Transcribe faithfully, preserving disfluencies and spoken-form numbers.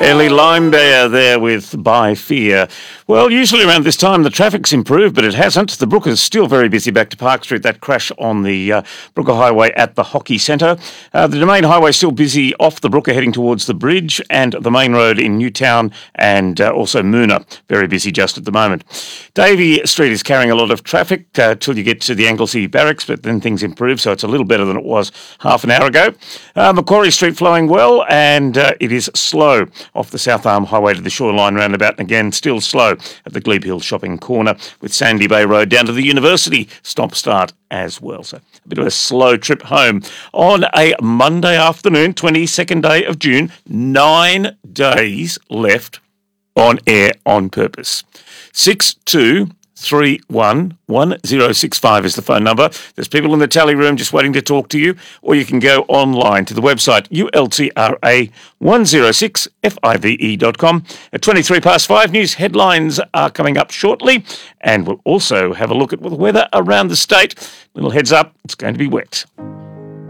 Ellie Limebear there with By Fear. Well, usually around this time the traffic's improved, but it hasn't. The Brooker is still very busy back to Park Street. That crash on the uh, Brooker Highway at the Hockey Centre. Uh, the Domain Highway still busy off the Brooker heading towards the bridge, and the main road in Newtown and uh, also Moona. Very busy just at the moment. Davey Street is carrying a lot of traffic uh, till you get to the Anglesey Barracks, but then things improve, so it's a little better than it was half an hour ago. Uh, Macquarie Street flowing well, and uh, it is slow off the South Arm Highway to the Shoreline roundabout, and again still slow at the Glebe Hill Shopping Corner with Sandy Bay Road down to the University stop start as well. So a bit of a slow trip home on a Monday afternoon, twenty-second day of June. Nine days left on Air on Purpose. six two three one one zero six five is the phone number. There's people in the tally room just waiting to talk to you, or you can go online to the website U L T R A one oh six five e dot com. At twenty-three past five, news headlines are coming up shortly, and we'll also have a look at the weather around the state. Little heads up, it's going to be wet.